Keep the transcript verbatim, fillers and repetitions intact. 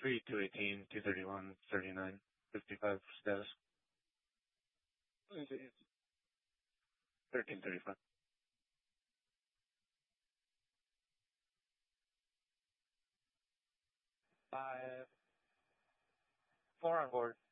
three, two eighteen, two thirty-one, thirty-nine, fifty-five status. thirteen thirty-five. Five. Four on board.